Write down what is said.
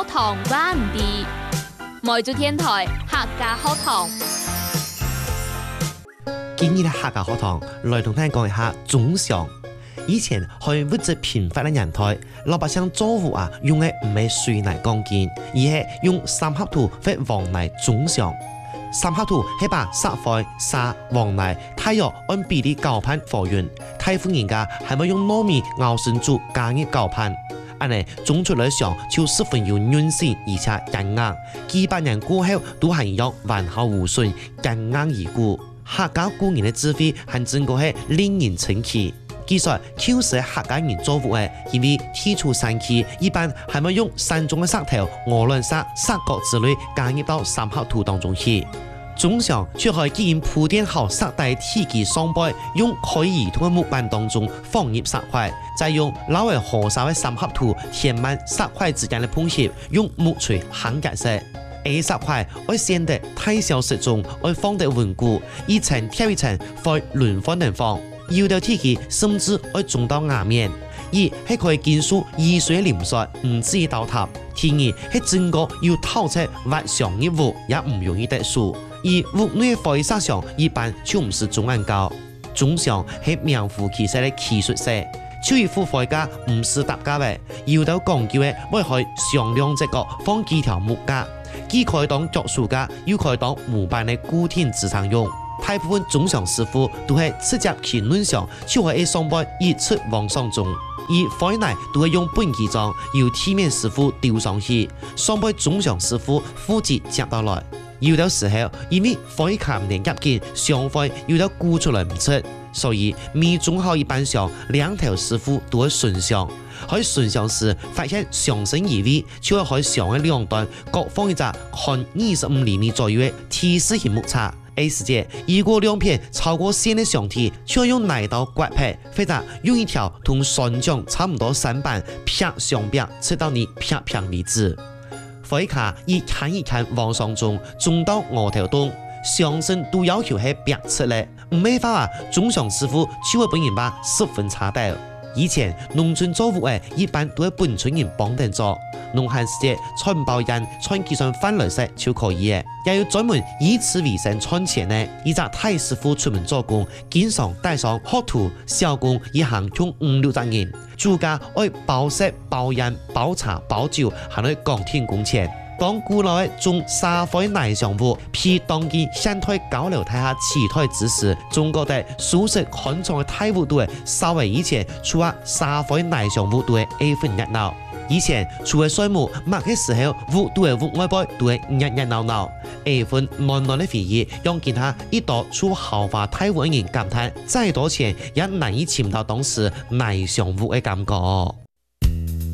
學堂話唔ดี，每週天台客家學堂。 今日嘅客家學堂來同大家講一下種上。以前係物質貧乏嘅年代，老百姓做屋用嘅唔係水泥鋼筋，而係用三合土或黃泥種上。三合土係把石灰、沙、黃泥、太陽按比例攪拌和勻。大部分人家係咪用糯米熬成煮加熱攪拌？安尼種出來上就十分有韌性，而且堅硬。幾百年過後都係一樣完好無損，堅硬而固。客家古人嘅智慧還真個係令人稱奇。其實舊時客家人做屋嘅，因為天出山氣，一般係咪用山中嘅石頭、鵝卵石、石角之類加入到三合土當中去。種上卻係既然鋪墊好石帶體積雙倍，用可以移動嘅木板當中放入石塊，再用老為河沙嘅三合土填滿石塊之間嘅縫隙，用木錘焊結實。A 石塊要先得大小適中，要放得穩固，一層貼一層，再輪番地放。要到體積甚至要種到瓦面。二係可以見數易水淋濕，唔至於倒塌。第二係整個要透徹挖上一屋，也唔容易得數。而屋內灰色上一般就唔是種案高，種上係名副其實嘅技術性。就一副灰架唔是搭架嘅，要到講究嘅，會可以上兩隻角放幾條木架，既可以當腳數架，又可以當木板嘅固定支撐用。大部分種上師傅都係直接去論上，就係雙背一出往上種，而灰泥都係用本機裝，由地面師傅丟上去，雙背種上師傅負責接到來。有到時候因為灰卡唔能夾緊，上灰有到估出來唔出，所以未種好一半上，兩條師傅都會順上。喺順上時發現上升移位，就會喺上嘅兩端各放一隻寬25厘米左右嘅 T 字形木叉。A 時節，如果兩片超過線嘅上體，就要用泥刀刮劈，或者用一條同船槳差唔多3板劈上壁，直到你劈為止。灰卡一砍一砍往上種到額頭洞，上身都要求係劈出嚟，唔係話種上師傅就會本人把10分差掉。以前農村做屋一般都係本村人幫定做，農閒時節穿包人穿幾雙飯來食就可以嘅，也有專門以此為生賺錢嘅。一隻大師傅出門做工，經常帶上學徒、小工一行用5-6隻人，主家愛包食、包飲、包茶、包酒，還會講天工錢。當古老的種沙灰泥上屋，譬當見現代高樓大廈砌台之時，中國的舒適寬敞的大屋都係稍微以前除咗沙灰泥上屋都係8分熱鬧。以前除咗水木抹嘅時候，屋都係屋外邊都係熱熱鬧鬧，8分悶悶的回憶，讓其他一度住豪華大屋嘅人感嘆，再多錢也難以尋到當時泥上屋嘅感覺。